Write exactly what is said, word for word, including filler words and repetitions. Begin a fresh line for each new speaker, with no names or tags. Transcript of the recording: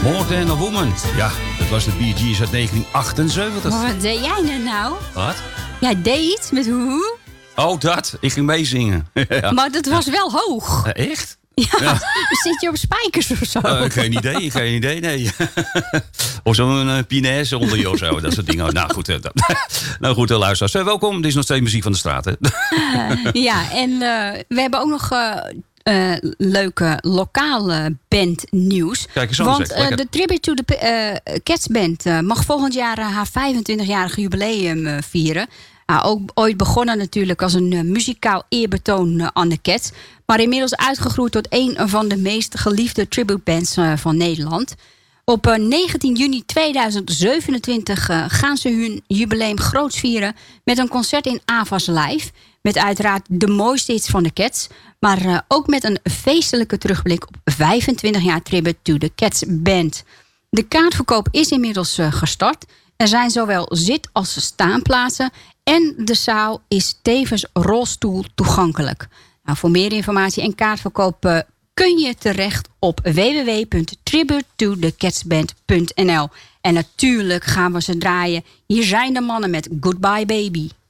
More Than a Woman. Ja, dat was de Bee Gees uit negentien achtenzeventig.
Maar wat deed jij net nou?
Wat?
Jij deed iets met hoe?
Oh, dat. Ik ging meezingen. Ja.
Maar dat was wel hoog.
Uh, echt?
Ja,
Ja.
zit je op spijkers of zo?
Uh, geen idee, geen idee, nee. Of zo'n uh, pinaise onder je of zo, dat soort dingen. Nou goed, uh, dat. nou goed, uh, luisteraars. Uh, welkom, dit is nog steeds muziek van de straat, hè?
Uh, ja, en uh, we hebben ook nog... Uh, Uh, leuke lokale bandnieuws.
Kijk eens aan,
Want
zeg.
uh, de Tribute to the uh, Cats Band uh, mag volgend jaar uh, haar vijfentwintigjarig jubileum uh, vieren. Uh, ook ooit begonnen natuurlijk als een uh, muzikaal eerbetoon uh, aan de Cats. Maar inmiddels uitgegroeid tot een van de meest geliefde tributebands uh, van Nederland. Op uh, negentien juni tweeduizend zevenentwintig uh, gaan ze hun jubileum groots vieren met een concert in Avas Live. Met uiteraard de mooiste hits van de Cats. Maar uh, ook met een feestelijke terugblik op vijfentwintig jaar Tribute to the Cats Band. De kaartverkoop is inmiddels uh, gestart. Er zijn zowel zit- als staanplaatsen. En de zaal is tevens rolstoel toegankelijk. Nou, voor meer informatie en kaartverkoop uh, kun je terecht op w w w punt tribute to the cats band punt n l. En natuurlijk gaan we ze draaien. Hier zijn de mannen met Goodbye Baby.